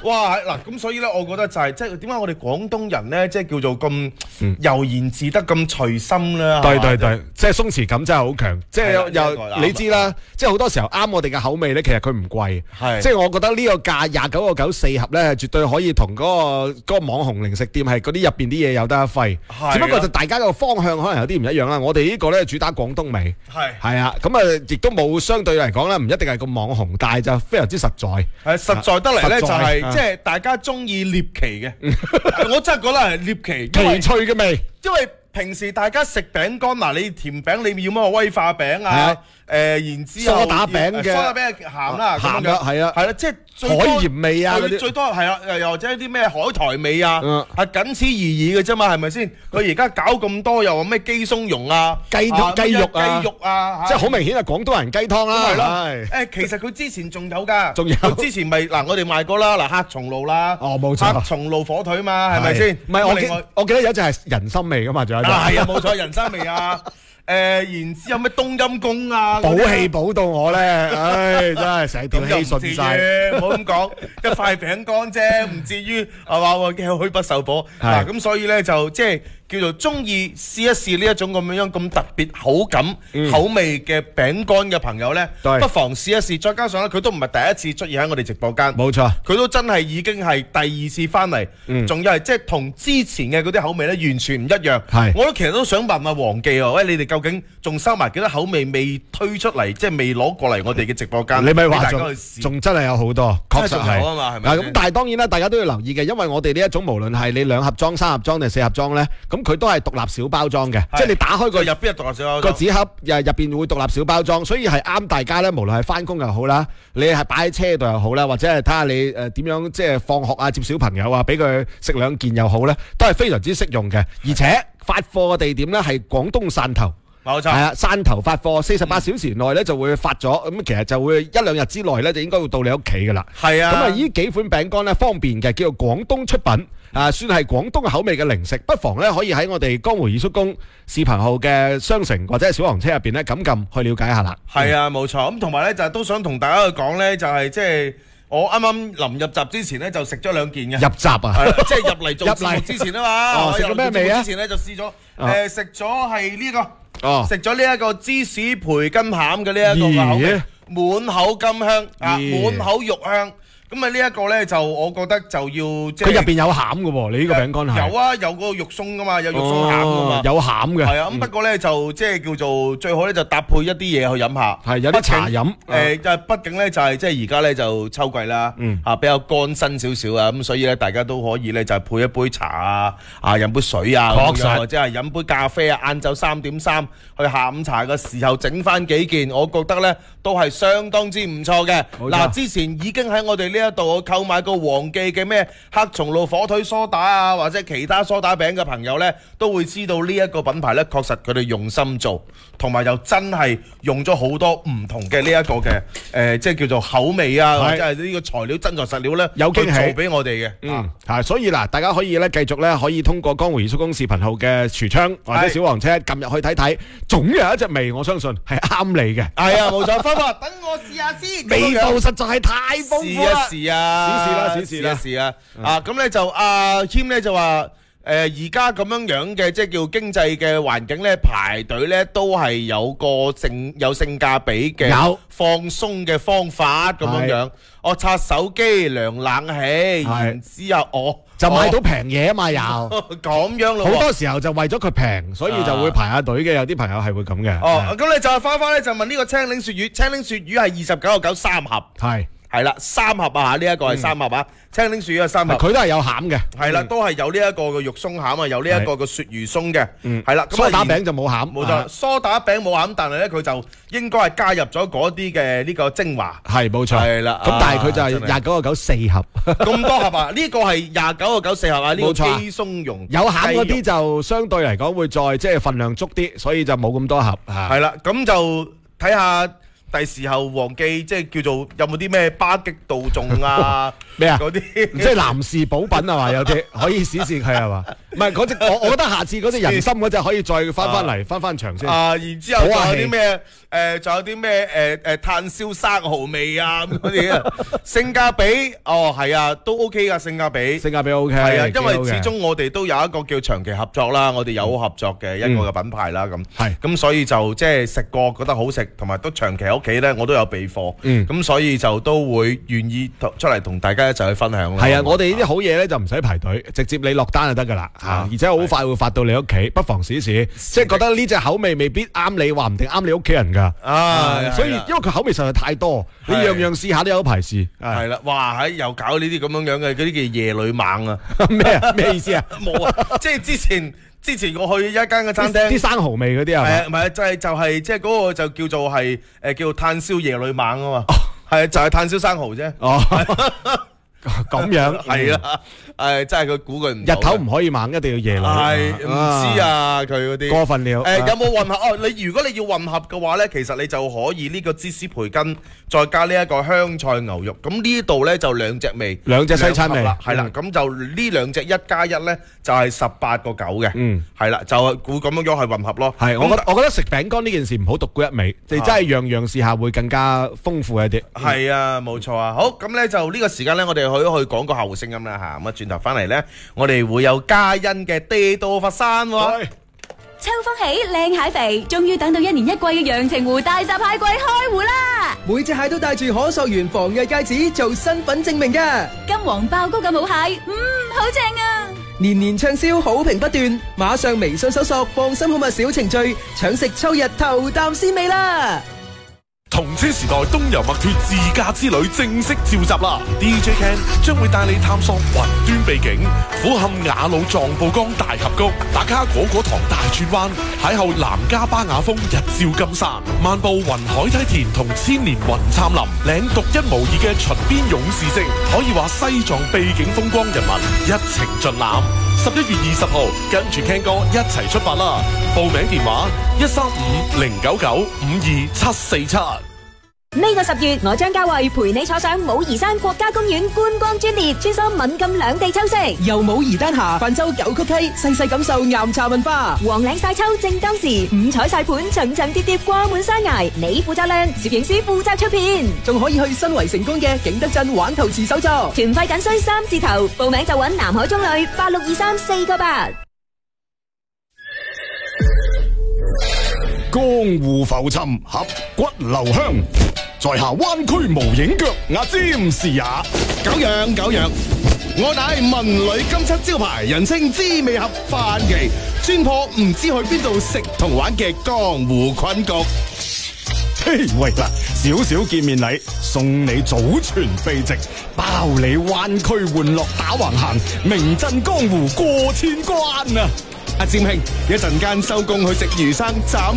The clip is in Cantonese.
哇！嗱，咁所以咧，我覺得就係即係點解我哋廣東人咧，即係叫做咁悠然自得、咁隨心啦。 對，即係鬆弛感真係好強。即係又你知啦，即係好多時候啱我哋嘅口味咧，其實佢唔貴。係，即係我覺得呢個價29.94盒咧，絕對可以同嗰個網紅零食店係嗰啲入邊啲嘢有得一揮。只不過就大家個方向可能有啲唔一樣啦。我哋呢個咧主打廣東味。係啊，咁啊亦都冇相對嚟講咧，唔一定係咁網紅，但係就非常之實在。係實在得嚟咧，就係即係大家中意獵奇嘅。我真係覺得係獵奇奇趣嘅味， 因為平時大家食餅乾嗱，你甜餅你要乜個威化餅啊？然之後梳打餅嘅， 梳打餅鹹啦， 鹹嘅係啊， 係啦，即係海鹽味啊嗰啲， 最多係啊，又或者啲咩海苔味啊，係僅此而已嘅啫嘛，係咪先？佢而家搞咁多又話咩雞鬆茸啊、雞肉啊， 即係好明顯係廣東人雞湯啦。 係咯，其實佢之前仲有㗎，佢之前咪嗱我哋賣過啦，嗱黑松露啦， 冇錯， 黑松露火腿嘛，係咪先？ 唔係我記得有隻係人參味㗎嘛，仲有隻係啊，冇錯，人參味啊。然之後咩冬陰功啊， 補氣補到我咧，唉，真係成條氣順晒。 唔好咁講，一塊餅乾啫，唔至於係嘛喎，虛不受補。嗱，咁所以咧就即係叫做中意試一試呢一種咁樣咁特別口感、口味嘅餅乾嘅朋友咧，不妨試一試。再加上咧，佢都唔係第一次出現喺我哋直播間， 冇錯， 佢都真係已經係第二次翻嚟，仲要係即係同之前嘅嗰啲口味咧完全唔一樣。我都其實都想問下黃記啊，喂，你哋究竟仲收埋幾多口味未推出嚟，即係未攞過嚟我哋嘅直播間？ 你咪話仲真係有好多，確實係啊嘛，係咪？ 咁但係當然啦，大家都要留意嘅，因為我哋呢一種無論係你2盒裝、3盒裝定4盒裝咧，咁佢都係獨立小包裝嘅，即係你打開個入邊係獨立小包裝個紙盒，入邊會獨立小包裝，所以係啱大家咧。無論係翻工又好啦，你係擺喺車度又好啦，或者係睇下你點樣即係放學啊、接小朋友啊，俾佢食2件又好咧，都係非常之適用嘅。而且發貨嘅地點咧係廣東汕頭。 冇錯， 係啊，汕頭發貨48小時內咧就會發咗，咁其實就會1-2日之內咧就應該會到你屋企噶啦。係啊，咁啊呢幾款餅乾咧方便嘅，叫做廣東出品，算係廣東口味嘅零食，不妨咧可以喺我哋江湖二叔公視頻號嘅商城或者係小黃車入邊咧撳去了解下啦。係啊，冇錯，咁同埋咧就都想同大家去講咧，就係即係我啱啱臨入閘之前咧就食咗2件嘅。入閘啊，即係入嚟做節目之前啊嘛。食咗咩味啊？之前咧就試咗，食咗係呢個。食咗呢一個芝士培根餡嘅呢一個嘅口味，滿口甘香啊，滿口肉香。咁啊呢一個咧就我覺得就要即係佢入邊有餡嘅喎，你呢個餅乾係有啊，有個肉鬆噶嘛，有肉鬆餡噶嘛，有餡嘅係啊。咁不過咧就即係叫做最好咧就搭配一啲嘢去飲下，係有啲茶飲。畢竟咧就係即係而家咧就秋季啦，比較乾身少少啊，咁所以咧大家都可以咧就係配一杯茶啊飲杯水啊，或者係飲杯咖啡啊，晏晝3:3去下午茶嘅時候整翻幾件，我覺得咧都係相當之唔錯嘅。嗱，之前已經喺我哋呢一度我購買過黃記嘅咩黑松露火腿梳打啊，或者其他梳打餅嘅朋友呢，都會知道呢一個品牌呢，確實佢哋用心做，同埋又真係用咗好多唔同嘅呢一個嘅即係叫做口味啊，或者係呢個材料真材實料呢，有驚喜做俾我哋嘅。所以嗱，大家可以呢繼續呢，可以通過江湖二叔公視頻號嘅櫥窗或者小黃車撳入去睇睇，總有一隻味我相信係啱你嘅。係啊，冇錯，芬芬，等我試下先，味道實在係太豐富啦。試啊！咁咧就阿謙咧就話而家咁樣嘅即係叫經濟嘅環境咧，排隊咧都係有個有性價比嘅放鬆嘅方法咁樣。我拆手機、涼冷氣，然之後我就買到平嘢啊嘛，又咁樣咯。好多時候就為咗佢平，所以就會排下隊嘅。有啲朋友係會咁嘅。咁你就翻咧就問呢個青檸鱈魚，青檸鱈魚係29.93盒。係啦，3盒啊，呢一個係3盒啊，青檸鱈魚係3盒，佢都係有餡嘅，係啦，都係有呢一個嘅肉鬆餡啊，有呢一個嘅鱈魚鬆嘅，係啦，蘇打餅就冇餡，冇錯，蘇打餅冇餡，但係咧佢就應該係加入咗嗰啲嘅呢個精華，係冇錯，係啦，咁但係佢就係29.9 4盒，咁多盒啊，呢個係29.9 4盒啊，呢個雞鬆蓉，有餡嗰啲就相對嚟講會再即係份量足啲，所以就冇咁多盒，係啦，咁就睇下。 第時候忘記即係叫做有冇啲咩巴擊杜仲啊咩啊嗰啲， 即係男士補品係嘛？有啲可以試試佢係嘛？唔係嗰隻，我覺得下次嗰隻人參嗰隻可以再翻嚟翻場先。 然之後仲有啲咩？仲有啲咩？炭燒生蠔味啊咁嗰啲啊，性價比係啊，都 OK 噶，性價比 OK。 係啊，因為始終我哋都有一個叫長期合作啦，我哋有合作嘅一個嘅品牌啦，咁所以就即係食過覺得好食，同埋都長期喺屋企咧，我都有備貨，咁所以就都會願意出嚟同大家一齊去分享咯。 係啊，我哋呢啲好嘢咧就唔使排隊，直接你落單就得噶啦，而且好快會發到你屋企，不妨試一試。即係覺得呢隻口味未必啱你，話唔定啱你屋企人噶。所以因為佢口味實在太多，你樣樣試下都有排試。 係啦，哇！又搞呢啲咁樣嘅，嗰啲叫夜女猛啊！ 咩意思啊？ 冇啊！即係之前我去一間嘅餐廳， 啲生蠔味嗰啲係咪？ 唔係就係即係嗰個就叫做係叫炭燒夜女猛啊嘛，係就係炭燒生蠔啫。 咁樣係啦，真係佢估佢唔日頭唔可以猛，一定要夜女。 係唔知啊，佢嗰啲過分了。 有冇混合？你如果你要混合嘅話咧，其實你就可以呢個芝士培根，再加呢一個香菜牛肉。咁呢度咧就兩隻味， 兩隻西餐味啦，係啦。咁就呢兩隻1+1咧就係18.9嘅，係啦，就係會咁樣去混合咯。 係，我覺得食餅乾呢件事唔好獨沽一味，你真係樣樣試下會更加豐富一啲。 係啊，冇錯啊。好，咁咧就呢個時間咧，我哋去講個後聲音啦嚇。咁啊，轉頭翻嚟咧，我哋會有嘉欣嘅地道佛山喎。 秋風起，靚蟹肥，終於等到1年1季嘅陽澄湖大閘蟹季開湖啦！ 每隻蟹都帶住可溯源防偽戒指做身份證明㗎。 金黃爆谷嘅母蟹，好正啊！ 年年暢銷，好評不斷，馬上微信搜索放心好物小程序，搶食秋日頭啖鮮味啦！ 同車時代東遊麥脱自駕之旅正式召集啦 ！DJ Ken 將會帶你探索雲端秘境，俯瞰雅魯藏布江大峽谷，打卡果果塘大轉彎，邂逅南迦巴雅峰日照金山，漫步雲海梯田同千年雲杉林，領獨一無二嘅秦邊勇士式，可以話西藏秘境風光人物一程盡覽。11月20號，跟住 Ken 哥一齊出發啦！報名電話135-099-52747。 呢個10月，我張家慧陪你坐上武夷山國家公園觀光專列，穿梭閩贛兩地秋色， 由武夷丹霞泛舟九曲溪，細細感受岩茶文化。 黃嶺晒秋正當時，五彩晒盤層層疊疊掛滿山崖，你負責靚，攝影師負責出片， 仲可以去新圍成功嘅景德鎮玩陶瓷手作。 團費僅需3字頭，報名就揾南海中旅8623-498。 江湖浮沉，俠骨留香，在下灣區無影腳，阿詹士也。 久仰，我乃文旅金漆招牌，人稱滋味盒飯期，專破唔知去邊度食同玩嘅江湖困局。 嘿喂嗱，少少見面禮，送你祖傳秘籍，包你灣區玩樂打橫行，名震江湖過千關啊！ 阿占兄，一陣間收工去食魚生斬